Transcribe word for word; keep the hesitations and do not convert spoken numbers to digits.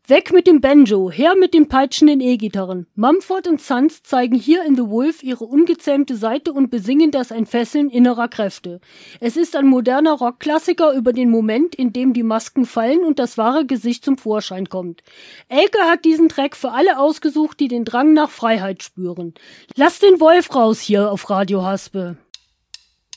Weg mit dem Banjo, her mit den peitschenden E-Gitarren. Mumford und Sons zeigen hier in The Wolf ihre ungezähmte Seite und besingen das Entfesseln innerer Kräfte. Es ist ein moderner Rockklassiker über den Moment, in dem die Masken fallen und das wahre Gesicht zum Vorschein kommt. Elke hat diesen Track für alle ausgesucht, die den Drang nach Freiheit spüren. Lass den Wolf raus hier auf Radio Haspe.